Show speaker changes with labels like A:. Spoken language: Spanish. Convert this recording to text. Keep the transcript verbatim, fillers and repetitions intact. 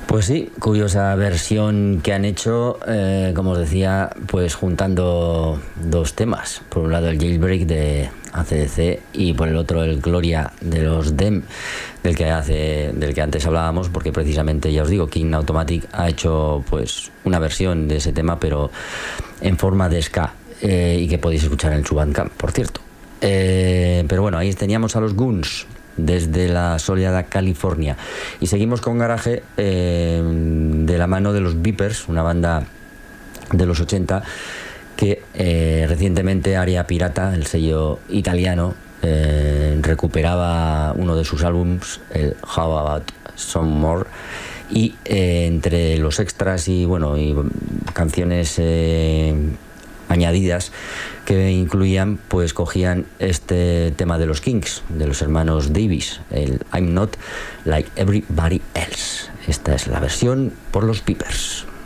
A: Pues sí, curiosa versión que han hecho, eh, como os decía, pues juntando dos temas. Por un lado el Jailbreak de A C D C y por el otro el Gloria de los Dem, del que hace, del que antes hablábamos, porque precisamente, ya os digo, King Automatic ha hecho pues una versión de ese tema, pero en forma de ska, eh, y que podéis escuchar en su Bandcamp, por cierto. Eh, pero bueno, ahí teníamos a los Goons, desde la soleada California, y seguimos con garaje, eh, de la mano de los Vipers, una banda de los ochenta que eh, recientemente Aria Pirata, el sello italiano, eh, recuperaba uno de sus álbums, el How About Some More, y eh, entre los extras y bueno y canciones eh, añadidas que incluían, pues cogían este tema de los Kinks, de los hermanos Davis, el I'm Not Like Everybody Else. Esta es la versión por los Vipers.